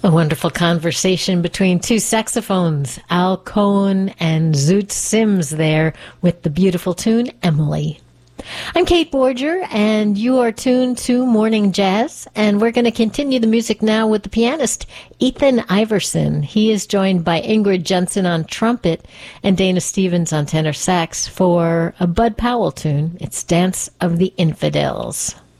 A wonderful conversation between two saxophones, Al Cohen and Zoot Sims there with the beautiful tune, Emily. I'm Kate Borger, and you are tuned to Morning Jazz, and we're going to continue the music now with the pianist Ethan Iverson. He is joined by Ingrid Jensen on trumpet and Dana Stevens on tenor sax for a Bud Powell tune. It's Dance of the Infidels.